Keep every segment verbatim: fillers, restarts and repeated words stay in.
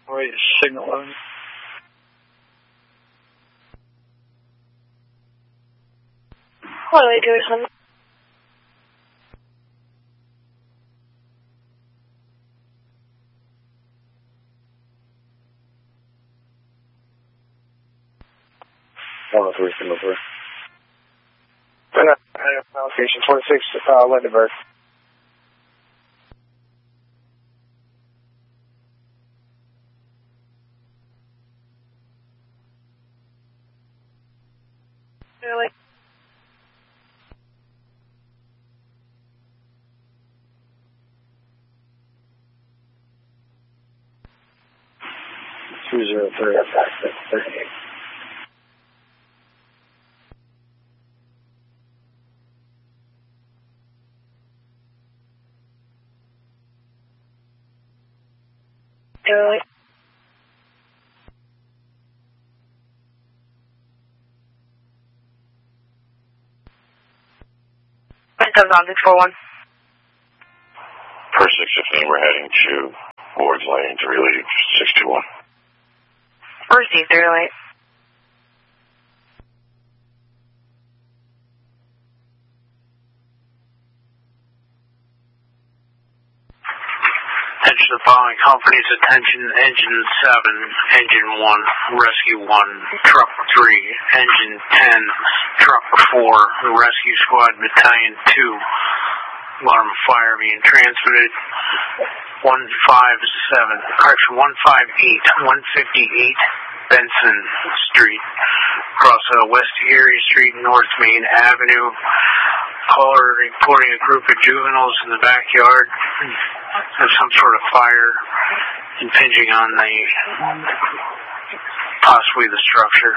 Wait, signal on. What do I do, son? one oh three, signal three. Location twenty-six, uh, Lindenberg. Really? two zero three, thirty-eight. Really? Comes on six four one. Per six fifteen, we're heading to Ward's Lane to relieve six two one. Received, really. Attention the following companies, attention engine seven, engine one, rescue one, truck three, engine ten, truck four, rescue squad battalion two, alarm of fire being transmitted, one five seven, correction, one five eight, one fifty-eight Benson Street, across uh, West Erie Street, North Main Avenue. Caller reporting a group of juveniles in the backyard. There's some sort of fire impinging on the, possibly the structure.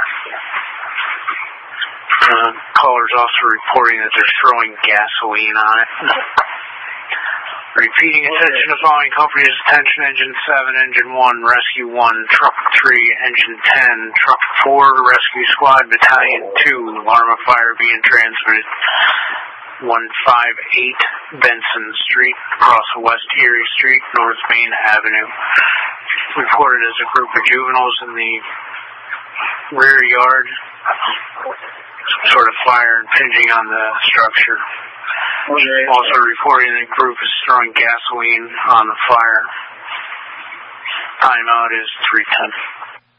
Uh, caller's also reporting that they're throwing gasoline on it. Repeating, attention to following companies, attention engine seven, engine one, rescue one, truck three, engine ten, truck four, rescue squad battalion two, alarm of fire being transmitted. one five eight Benson Street, across West Erie Street, North Main Avenue. Reported as a group of juveniles in the rear yard. Some sort of fire impinging on the structure. Also reporting the group is throwing gasoline on the fire. Timeout is three ten.